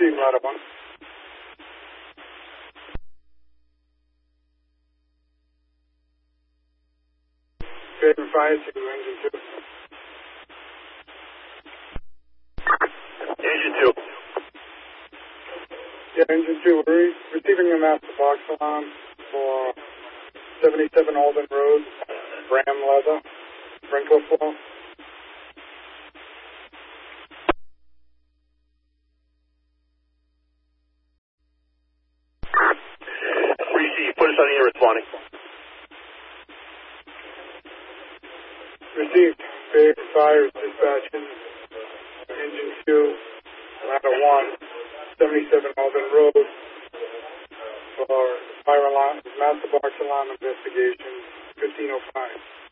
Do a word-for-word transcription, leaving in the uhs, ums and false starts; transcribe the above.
Received ladder one. Favorite fire to engine two. Engine two. Yeah, engine two. We're re receiving a master box alarm for seventy-seven Alden Road, Ram Leather, sprinkler flow. Receive. Put us on the air responding. Received. Favorite fire dispatching. Engine two, ladder one, seventy-seven Alden Road, for fire alarm, master box alarm investigation, fifteen oh five.